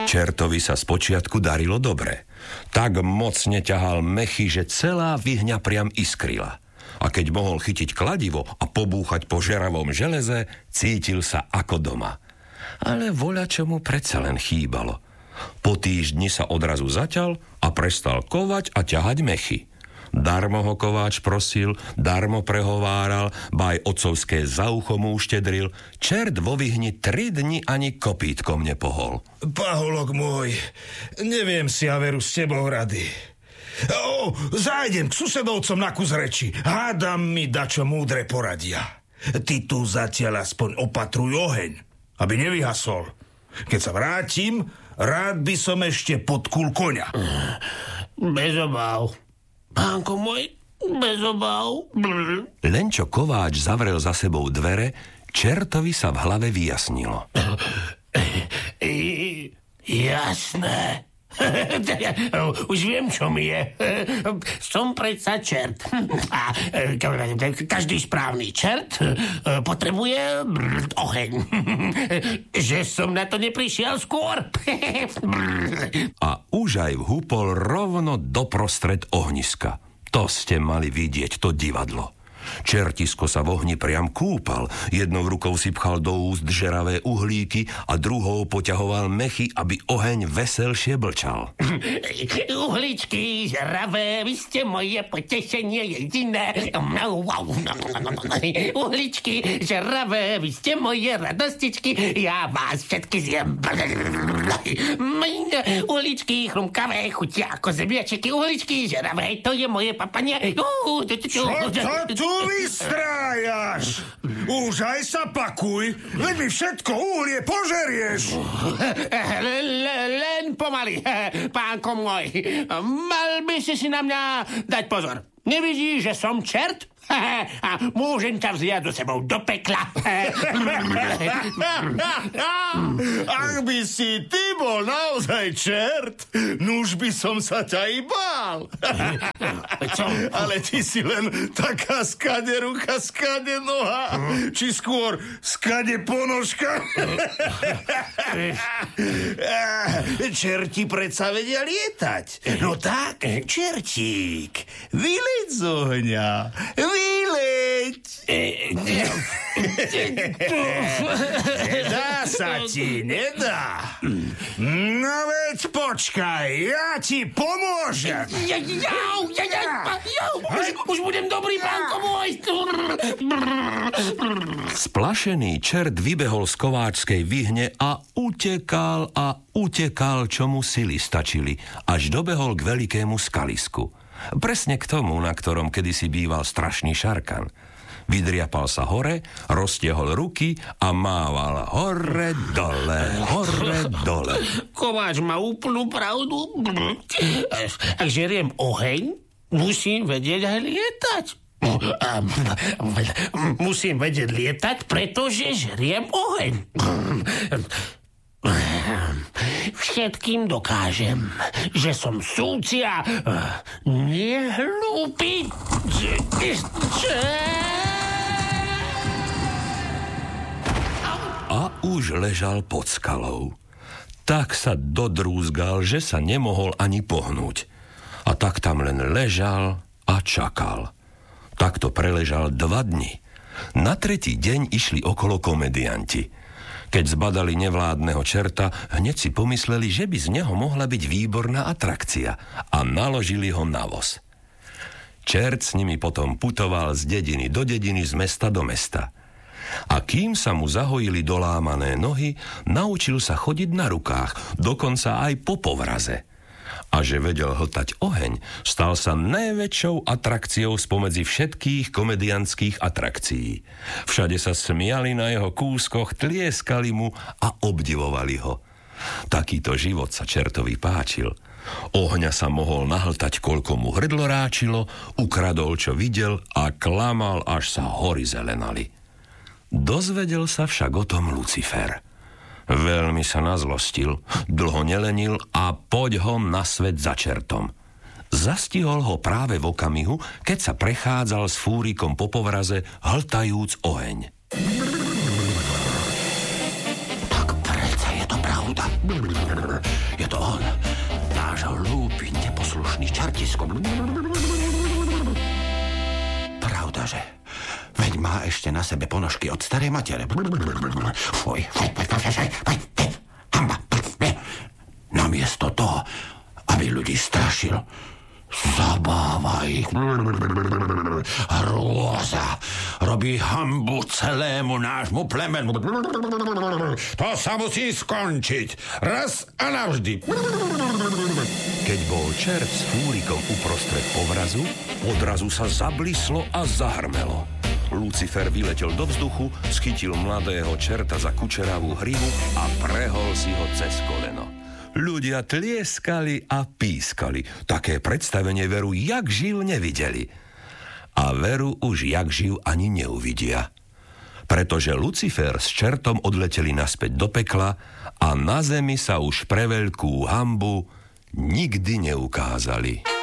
Čertovi sa spočiatku darilo dobre. Tak mocne ťahal mechy, že celá vyhňa priam iskrila. A keď mohol chytiť kladivo a pobúchať po žeravom železe, cítil sa ako doma. Ale voľačo mu predsa len chýbalo. Po týždni sa odrazu zaťal a prestal kovať a ťahať mechy. Darmo ho kováč prosil, darmo prehováral, ba aj otcovské za ucho mu uštedril. Čert vo vyhni 3 dni ani kopítkom nepohol. Paholok môj, neviem si ja veru s tebou rady. Zájdem k susedovcom na kus reči. Hádam mi dačo múdre poradia. Ty tu zatiaľ aspoň opatruj oheň, aby nevyhasol. Keď sa vrátim, rád by som ešte podkul koňa. Bez obáv. Pánko môj, bez obáv. Len čo kováč zavrel za sebou dvere, Čertovi sa v hlave vyjasnilo. Jasné. Už viem, čo mi je. Som predsa čert. A každý správny čert potrebuje oheň. Že som na to neprišiel skôr. A už aj vhúpol rovno doprostred ohniska. To ste mali vidieť, to divadlo. Čertisko sa v ohni priam kúpal. Jednou rukou si pchal do úst žeravé uhlíky a druhou poťahoval mechy, aby oheň veselšie blčal. Uhlíčky žeravé, vy ste moje potešenie jediné. Uhlíčky žeravé, vy ste moje radostičky, ja vás všetky zjem. Uhlíčky chrumkavé, chutia ako zemiačeky. Uhlíčky žeravé, to je moje papanie. Čo tu vystrájaš? Už aj sa pakuj, veď mi všetko uhlie požerieš. Len pomaly, pánko môj. Mal by si na mňa dať pozor. Nevidíš, že som čert? A môžem ťa vziať so sebou do pekla. Ak by si ty bol naozaj čert, nuž by som sa ťa i bál. Ale ty si len taká skade ruka, skade noha, či skôr skade ponožka. Čerti predsa vedia lietať. No tak, čertík, vyleď z ohňa. Vyleď! Nedá sa ti, nedá. No veď počkaj, ja ti pomôžem. Už budem dobrý, pánko môj. Splašený čert vybehol z kováčskej vyhne a utekal, čo mu sily stačili, až dobehol k veľkému skalisku. Presne k tomu, na ktorom kedysi býval strašný šarkan. Vydriapal sa hore, roztiehol ruky a mával hore, dole. Kováč má úplnú pravdu. Ak žeriem oheň, musím vedieť aj lietať. Musím vedieť lietať, pretože žeriem oheň. Všetkým dokážem, že som súcia, nehlúpy. A už ležal pod skalou. Tak sa dodrúzgal, že sa nemohol ani pohnúť. A tak tam len ležal a čakal. Takto preležal 2 dni. Na 3. deň išli okolo komedianti. Keď zbadali nevládneho čerta, hneď si pomysleli, že by z neho mohla byť výborná atrakcia a naložili ho na voz. Čert s nimi potom putoval z dediny do dediny, z mesta do mesta. A kým sa mu zahojili dolámané nohy, naučil sa chodiť na rukách, dokonca aj po povraze. A že vedel hltať oheň, stal sa najväčšou atrakciou spomedzi všetkých komediantských atrakcií. Všade sa smiali na jeho kúskoch, tlieskali mu a obdivovali ho. Takýto život sa čertovi páčil. Ohňa sa mohol nahltať, koľko mu hrdlo ráčilo, ukradol, čo videl a klamal, až sa hory zelenali. Dozvedel sa však o tom Lucifer. Veľmi sa nazlostil, dlho nelenil a poď ho na svet za čertom. Zastihol ho práve v okamihu, keď sa prechádzal s fúrikom po povraze, hltajúc oheň. Tak predsa je to pravda. Je to on, náš hlúpy, neposlušný čartisko. Pravdaže, veď má ešte na sebe ponožky od starej matere. Fuj, hamba. Namiesto toho, aby ľudí strašil, zabáva ich. Hrôza. Robí hanbu celému nášmu plemenu. To sa musí skončiť. Raz a navždy. Keď bol čert s fúrikom uprostred povrazu, odrazu sa zablislo a zahrmelo. Lucifer vyletel do vzduchu, schytil mladého čerta za kučeravú hrivu a prehol si ho cez koleno. Ľudia tlieskali a pískali. Také predstavenie veru jak živ nevideli. A veru už jak živ ani neuvidia. Pretože Lucifer s čertom odleteli naspäť do pekla a na zemi sa už pre veľkú hanbu nikdy neukázali.